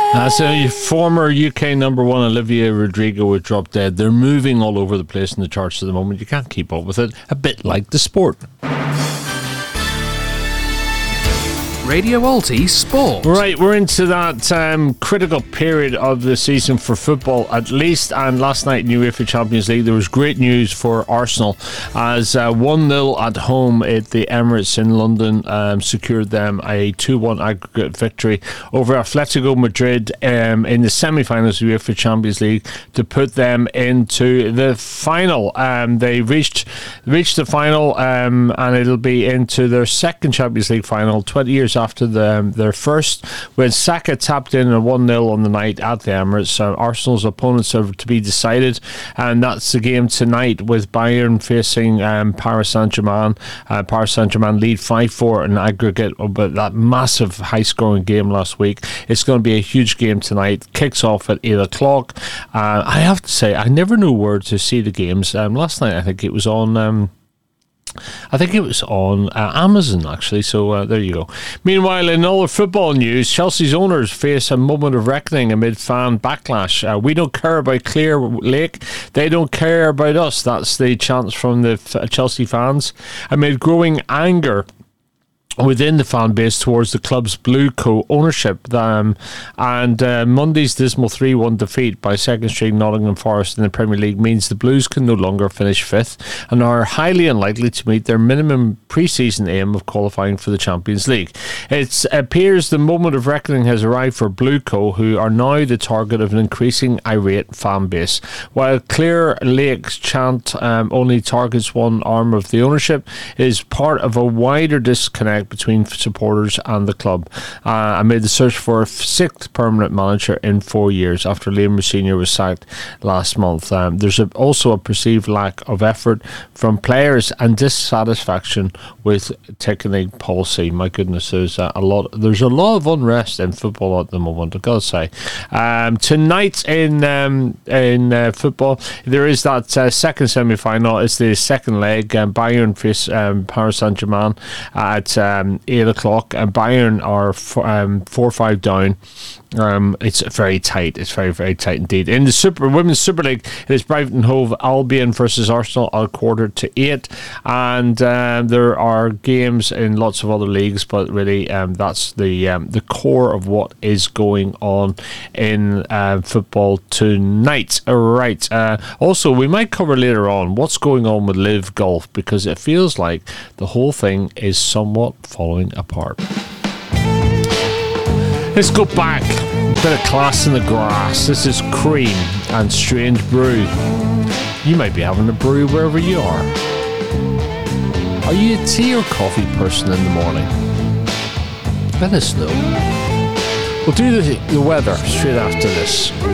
So former UK number one Olivia Rodrigo was dropped dead. They're moving all over the place in the charts at the moment. You can't keep up with it. A bit like the sport. Radio Alti Sport. Right, we're into that critical period of the season for football, at least. And last night in the UEFA Champions League, there was great news for Arsenal as 1-0 at home at the Emirates in London secured them a 2-1 aggregate victory over Atletico Madrid in the semi-finals of the UEFA Champions League to put them into the final. They reached the final and it'll be into their second Champions League final 20 years after their first, when Saka tapped in a 1-0 on the night at the Emirates. Arsenal's opponents are to be decided, and that's the game tonight with Bayern facing Paris Saint-Germain. Paris Saint-Germain lead 5-4 in aggregate, but that massive high-scoring game last week. It's going to be a huge game tonight. Kicks off at 8 o'clock. I have to say, I never know where to see the games. Last night, I think it was on... Amazon, actually, so there you go. Meanwhile, in other football news, Chelsea's owners face a moment of reckoning amid fan backlash. We don't care about Clear Lake, they don't care about us. That's the chants from the Chelsea fans amid growing anger within the fan base towards the club's Blue co-ownership. And Monday's dismal 3-1 defeat by second-string Nottingham Forest in the Premier League means the Blues can no longer finish fifth and are highly unlikely to meet their minimum pre-season aim of qualifying for the Champions League. It appears the moment of reckoning has arrived for Blue Co, who are now the target of an increasing irate fan base. While Clear Lake's chant only targets one arm of the ownership, it is part of a wider disconnect between supporters and the club amid the search for a sixth permanent manager in 4 years after Liam Rossini was sacked last month. There's also a perceived lack of effort from players and dissatisfaction with ticketing policy. My goodness, there's a lot of unrest in football at the moment, I've got to say. Tonight in football, there is that second semi-final. It's the second leg. Bayern face Paris Saint-Germain at 8 o'clock, and Bayern are 4-5 down. It's very tight. It's very, very tight indeed. In the Women's Super League, it is Brighton Hove Albion versus Arsenal at 7:45, and there are games in lots of other leagues, but really that's the core of what is going on in football tonight. Right. Also, we might cover later on what's going on with Live Golf, because it feels like the whole thing is somewhat falling apart. Let's go back. A bit of class in the grass. This is Cream and Strange Brew. You might be having a brew wherever you are. Are you a tea or coffee person in the morning? Let us know. We'll do the weather straight after this.